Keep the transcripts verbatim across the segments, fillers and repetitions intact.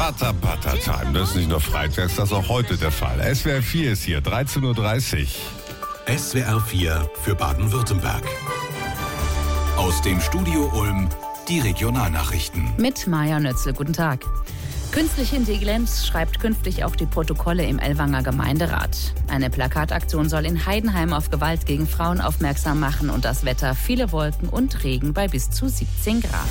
Pata-Pata-Time. Das ist nicht nur freitags, das ist auch heute der Fall. S W R vier ist hier, dreizehn Uhr dreißig. S W R vier für Baden-Württemberg. Aus dem Studio Ulm die Regionalnachrichten. Mit Maja Nötzl, guten Tag. Künstliche Intelligenz schreibt künftig auch die Protokolle im Ellwanger Gemeinderat. Eine Plakataktion soll in Heidenheim auf Gewalt gegen Frauen aufmerksam machen und das Wetter viele Wolken und Regen bei bis zu siebzehn Grad.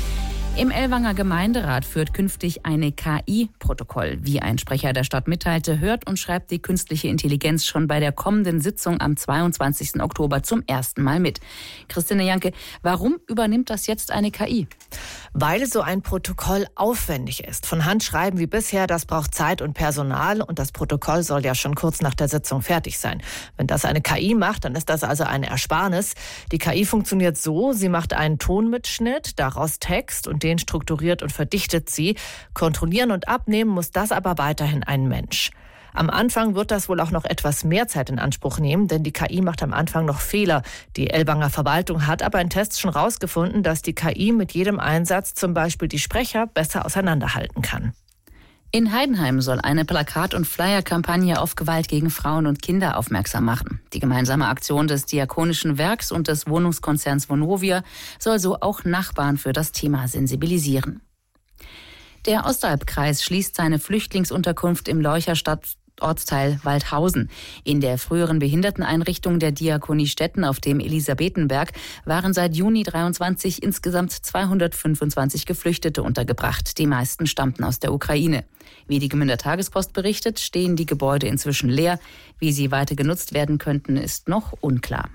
Im Ellwanger Gemeinderat führt künftig eine K I-Protokoll. Wie ein Sprecher der Stadt mitteilte, hört und schreibt die künstliche Intelligenz schon bei der kommenden Sitzung am zweiundzwanzigsten Oktober zum ersten Mal mit. Christine Janke, warum übernimmt das jetzt eine K I? Weil so ein Protokoll aufwendig ist. Von Hand schreiben wie bisher, das braucht Zeit und Personal und das Protokoll soll ja schon kurz nach der Sitzung fertig sein. Wenn das eine K I macht, dann ist das also eine Ersparnis. Die K I funktioniert so, sie macht einen Tonmitschnitt, daraus Text und den strukturiert und verdichtet sie. Kontrollieren und abnehmen muss das aber weiterhin ein Mensch. Am Anfang wird das wohl auch noch etwas mehr Zeit in Anspruch nehmen, denn die K I macht am Anfang noch Fehler. Die Ellwanger Verwaltung hat aber in Tests schon rausgefunden, dass die K I mit jedem Einsatz zum Beispiel die Sprecher besser auseinanderhalten kann. In Heidenheim soll eine Plakat- und Flyer-Kampagne auf Gewalt gegen Frauen und Kinder aufmerksam machen. Die gemeinsame Aktion des Diakonischen Werks und des Wohnungskonzerns Vonovia soll so auch Nachbarn für das Thema sensibilisieren. Der Ostalbkreis schließt seine Flüchtlingsunterkunft im Leucherstadt Ortsteil Waldhausen. In der früheren Behinderteneinrichtung der Diakonie Stetten auf dem Elisabethenberg waren seit Juni dreiundzwanzig insgesamt zweihundertfünfundzwanzig Geflüchtete untergebracht. Die meisten stammten aus der Ukraine. Wie die Gmünder Tagespost berichtet, stehen die Gebäude inzwischen leer. Wie sie weiter genutzt werden könnten, ist noch unklar.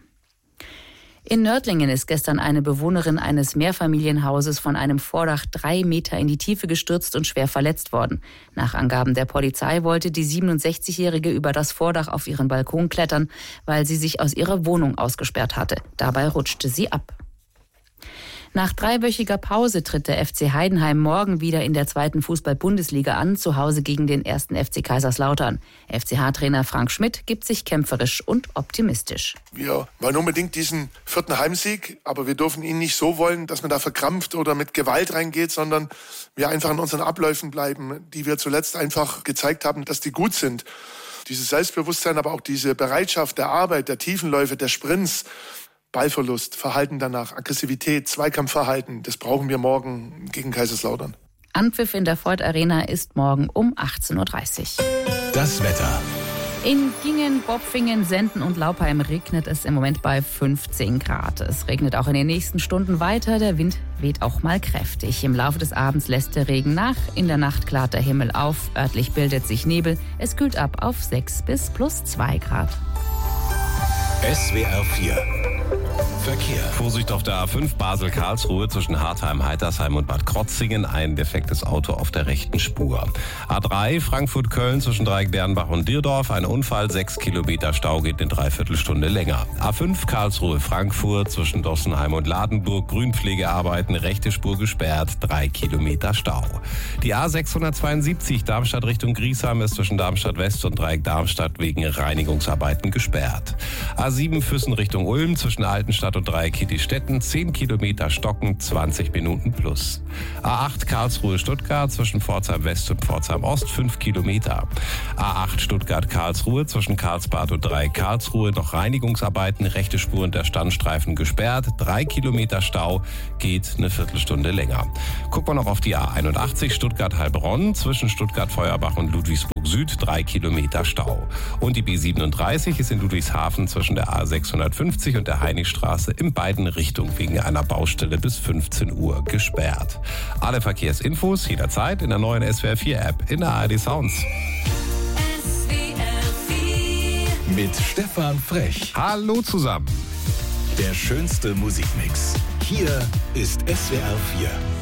In Nördlingen ist gestern eine Bewohnerin eines Mehrfamilienhauses von einem Vordach drei Meter in die Tiefe gestürzt und schwer verletzt worden. Nach Angaben der Polizei wollte die siebenundsechzigjährige über das Vordach auf ihren Balkon klettern, weil sie sich aus ihrer Wohnung ausgesperrt hatte. Dabei rutschte sie ab. Nach dreiwöchiger Pause tritt der F C Heidenheim morgen wieder in der zweiten Fußball-Bundesliga an, zu Hause gegen den ersten F C Kaiserslautern. F C H-Trainer Frank Schmidt gibt sich kämpferisch und optimistisch. Wir wollen unbedingt diesen vierten Heimsieg, aber wir dürfen ihn nicht so wollen, dass man da verkrampft oder mit Gewalt reingeht, sondern wir einfach in unseren Abläufen bleiben, die wir zuletzt einfach gezeigt haben, dass die gut sind. Dieses Selbstbewusstsein, aber auch diese Bereitschaft der Arbeit, der Tiefenläufe, der Sprints, Ballverlust, Verhalten danach, Aggressivität, Zweikampfverhalten, das brauchen wir morgen gegen Kaiserslautern. Anpfiff in der Voith Arena ist morgen um achtzehn Uhr dreißig. Das Wetter. In Gingen, Bopfingen, Senden und Laupheim regnet es im Moment bei fünfzehn Grad. Es regnet auch in den nächsten Stunden weiter. Der Wind weht auch mal kräftig. Im Laufe des Abends lässt der Regen nach. In der Nacht klart der Himmel auf. Örtlich bildet sich Nebel. Es kühlt ab auf sechs bis plus zwei Grad. S W R vier. Verkehr. Vorsicht auf der A fünf Basel-Karlsruhe zwischen Hartheim, Heitersheim und Bad Krotzingen. Ein defektes Auto auf der rechten Spur. A drei Frankfurt-Köln zwischen Dreieck-Dernbach und Dierdorf. Ein Unfall, sechs Kilometer Stau, geht eine Dreiviertelstunde länger. A fünf Karlsruhe-Frankfurt zwischen Dossenheim und Ladenburg. Grünpflegearbeiten, rechte Spur gesperrt, drei Kilometer Stau. Die A sechshundertzweiundsiebzig Darmstadt Richtung Griesheim ist zwischen Darmstadt West und Dreieck-Darmstadt wegen Reinigungsarbeiten gesperrt. A sieben Füssen Richtung Ulm zwischen Altenstadt und Dreieck Kittistetten, zehn Kilometer Stocken, zwanzig Minuten plus. A acht Karlsruhe-Stuttgart zwischen Pforzheim West und Pforzheim Ost, fünf Kilometer. A acht Stuttgart-Karlsruhe zwischen Karlsbad und Dreieck Karlsruhe, noch Reinigungsarbeiten, rechte Spur und der Standstreifen gesperrt, drei Kilometer Stau, geht eine Viertelstunde länger. Gucken wir noch auf die A einundachtzig Stuttgart-Heilbronn zwischen Stuttgart-Feuerbach und Ludwigsburg Süd, drei Kilometer Stau. Und die B siebenunddreißig ist in Ludwigshafen zwischen der A sechshundertfünfzig und der Heiligstraße in beiden Richtungen wegen einer Baustelle bis fünfzehn Uhr gesperrt. Alle Verkehrsinfos jederzeit in der neuen S W R vier App in der A R D Sounds. S W R vier. Mit Stefan Frech. Hallo zusammen. Der schönste Musikmix. Hier ist S W R vier.